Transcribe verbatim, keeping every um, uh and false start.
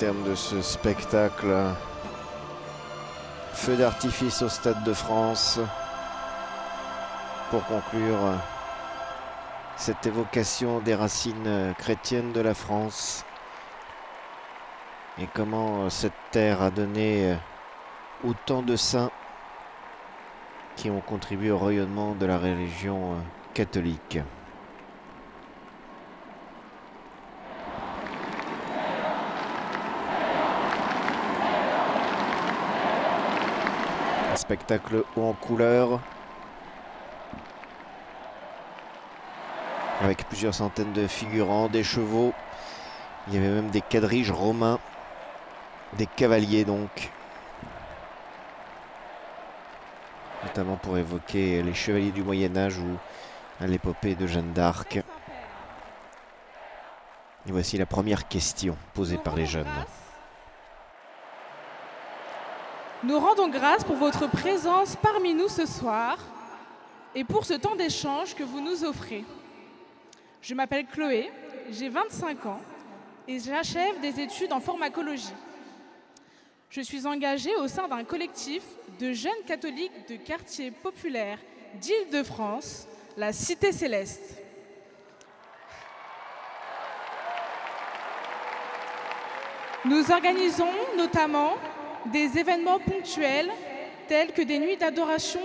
terme de ce spectacle. Feu d'artifice au Stade de France pour conclure cette évocation des racines chrétiennes de la France et comment cette terre a donné autant de saints qui ont contribué au rayonnement de la religion catholique. Un spectacle haut en couleur, avec plusieurs centaines de figurants, des chevaux. Il y avait même des quadriges romains, des cavaliers donc. Notamment pour évoquer les chevaliers du Moyen-Âge ou l'épopée de Jeanne d'Arc. Et voici la première question posée par les jeunes. Nous rendons grâce pour votre présence parmi nous ce soir et pour ce temps d'échange que vous nous offrez. Je m'appelle Chloé, j'ai vingt-cinq ans et j'achève des études en pharmacologie. Je suis engagée au sein d'un collectif de jeunes catholiques de quartiers populaires d'Île-de-France, la Cité Céleste. Nous organisons notamment des événements ponctuels tels que des nuits d'adoration